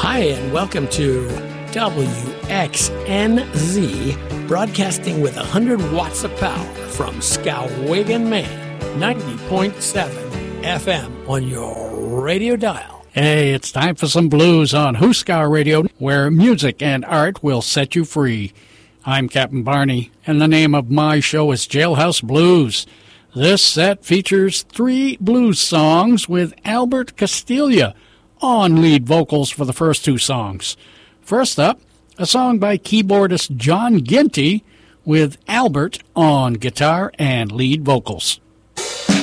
Hi, and welcome to WXNZ, broadcasting with 100 watts of power from Skowhegan, Maine, 90.7 FM on your radio dial. Hey, it's time for some blues on Huskar Radio, where music and art will set you free. I'm Captain Barney, and the name of my show is Jailhouse Blues. This set features 3 blues songs with Albert Castiglia on lead vocals for the first 2 songs. First up, a song by keyboardist John Ginty with Albert on guitar and lead vocals.